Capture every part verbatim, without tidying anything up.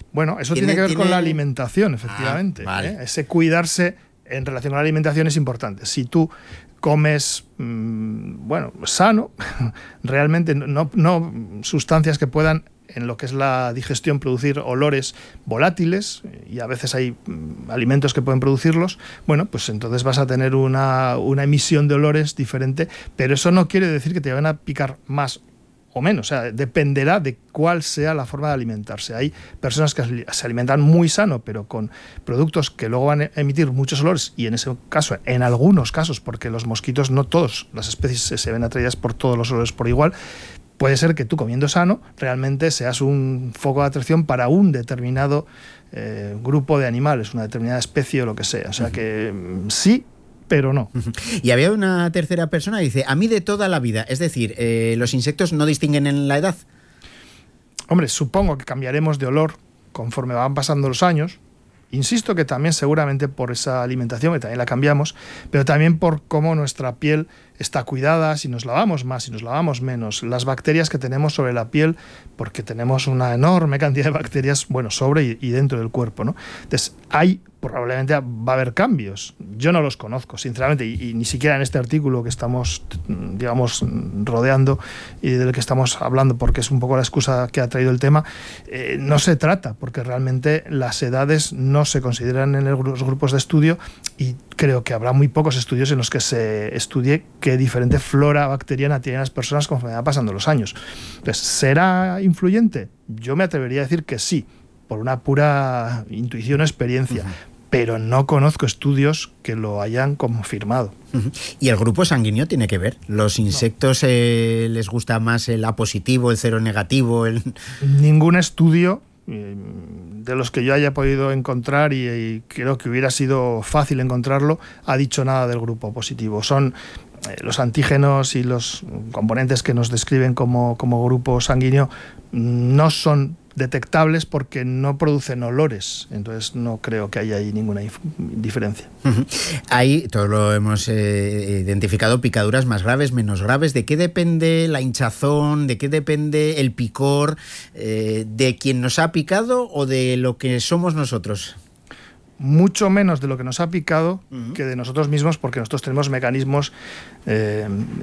Bueno, eso ¿Tiene, tiene que ver tiene... con la alimentación, efectivamente. Ah, vale. ¿eh? Ese cuidarse en relación con la alimentación es importante. Si tú comes, mmm, bueno, sano, realmente no, no sustancias que puedan, en lo que es la digestión, producir olores volátiles, y a veces hay mmm, alimentos que pueden producirlos, bueno, pues entonces vas a tener una, una emisión de olores diferente, pero eso no quiere decir que te van a picar más o menos, o sea, dependerá de cuál sea la forma de alimentarse. Hay personas que se alimentan muy sano, pero con productos que luego van a emitir muchos olores, y en ese caso, en algunos casos, porque los mosquitos, no todas las especies se ven atraídas por todos los olores por igual, puede ser que tú, comiendo sano, realmente seas un foco de atracción para un determinado eh, grupo de animales, una determinada especie o lo que sea. O sea que sí, pero no. Y había una tercera persona que dice, a mí de toda la vida, es decir, eh, ¿los insectos no distinguen en la edad? Hombre, supongo que cambiaremos de olor conforme van pasando los años. Insisto que también seguramente por esa alimentación, que también la cambiamos, pero también por cómo nuestra piel está cuidada, si nos lavamos más, si nos lavamos menos, las bacterias que tenemos sobre la piel, porque tenemos una enorme cantidad de bacterias, bueno, sobre y, y dentro del cuerpo, ¿no? Entonces, hay, probablemente va a haber cambios. Yo no los conozco, sinceramente, y, y ni siquiera en este artículo que estamos, digamos, rodeando y del que estamos hablando, porque es un poco la excusa que ha traído el tema, eh, no se trata, porque realmente las edades no se consideran en los grupos de estudio, y creo que habrá muy pocos estudios en los que se estudie qué diferente flora bacteriana tienen las personas conforme van pasando los años. Entonces, ¿será influyente? Yo me atrevería a decir que sí, por una pura intuición o experiencia, uh-huh. pero no conozco estudios que lo hayan confirmado. Uh-huh. ¿Y el grupo sanguíneo tiene que ver? ¿Los insectos no. eh, les gusta más el A positivo, el cero negativo? El... Ningún estudio de los que yo haya podido encontrar, y, y creo que hubiera sido fácil encontrarlo, ha dicho nada del grupo positivo. Son eh, los antígenos y los componentes que nos describen como, como grupo sanguíneo no son detectables porque no producen olores, entonces no creo que haya ahí ninguna inf- diferencia. Uh-huh. Ahí, todo lo hemos eh, identificado, picaduras más graves, menos graves. ¿De qué depende la hinchazón? ¿De qué depende el picor? Eh, ¿De quién nos ha picado o de lo que somos nosotros? Mucho menos de lo que nos ha picado uh-huh. que de nosotros mismos, porque nosotros tenemos mecanismos eh,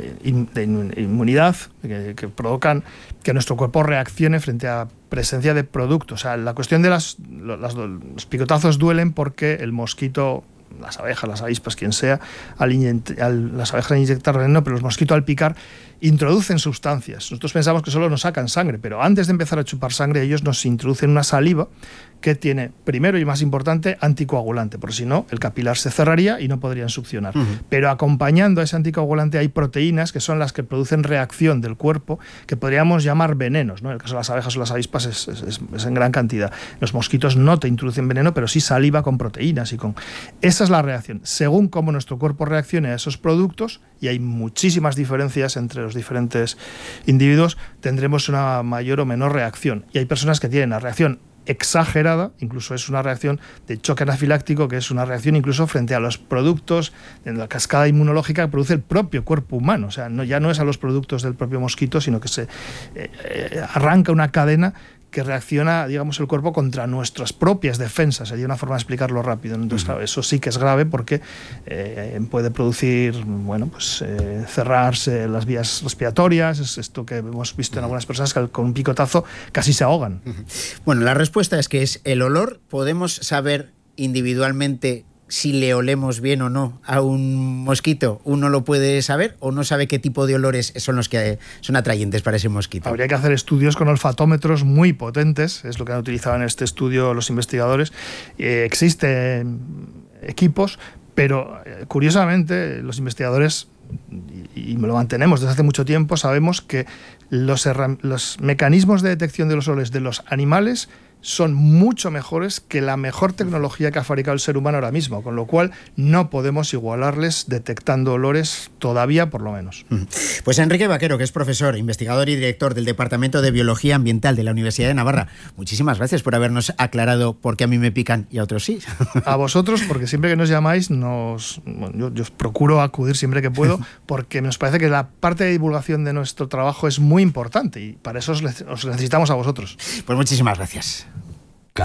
de inmunidad que, que provocan que nuestro cuerpo reaccione frente a presencia de productos. O sea, la cuestión de las, las, los picotazos duelen porque el mosquito, las abejas, las avispas, quien sea, al, al las abejas al inyectar veneno, pero los mosquitos al picar introducen sustancias. Nosotros pensamos que solo nos sacan sangre, pero antes de empezar a chupar sangre, ellos nos introducen una saliva que tiene, primero y más importante, anticoagulante, porque si no, el capilar se cerraría y no podrían succionar. Uh-huh. Pero acompañando a ese anticoagulante hay proteínas que son las que producen reacción del cuerpo, que podríamos llamar venenos, ¿no? En el caso de las abejas o las avispas es, es, es, es en gran cantidad. Los mosquitos no te introducen veneno, pero sí saliva con proteínas y con... Esa es la reacción. Según cómo nuestro cuerpo reaccione a esos productos, y hay muchísimas diferencias entre los diferentes individuos, tendremos una mayor o menor reacción. Y hay personas que tienen la reacción exagerada, incluso es una reacción de choque anafiláctico, que es una reacción incluso frente a los productos en la cascada inmunológica que produce el propio cuerpo humano. O sea, no, ya no es a los productos del propio mosquito, sino que se eh, eh, arranca una cadena que reacciona, digamos, el cuerpo contra nuestras propias defensas. Sería una forma de explicarlo rápido. Entonces, uh-huh. claro, eso sí que es grave porque eh, puede producir, bueno, pues eh, cerrarse las vías respiratorias. Es esto que hemos visto en algunas personas que con un picotazo casi se ahogan. Uh-huh. Bueno, la respuesta es que es el olor. Podemos saber individualmente si le olemos bien o no a un mosquito. ¿Uno lo puede saber o no sabe qué tipo de olores son los que son atrayentes para ese mosquito? Habría que hacer estudios con olfatómetros muy potentes, es lo que han utilizado en este estudio los investigadores. Eh, existen equipos, pero eh, curiosamente los investigadores, y, y lo mantenemos desde hace mucho tiempo, sabemos que los, herram- los mecanismos de detección de los olores de los animales son mucho mejores que la mejor tecnología que ha fabricado el ser humano ahora mismo, con lo cual no podemos igualarles detectando olores todavía, por lo menos. Pues Enrique Vaquero, que es profesor, investigador y director del Departamento de Biología Ambiental de la Universidad de Navarra, muchísimas gracias por habernos aclarado por qué a mí me pican y a otros sí. A vosotros, porque siempre que nos llamáis, nos, bueno, yo, yo procuro acudir siempre que puedo, porque nos parece que la parte de divulgación de nuestro trabajo es muy importante y para eso os, os necesitamos a vosotros. Pues muchísimas gracias.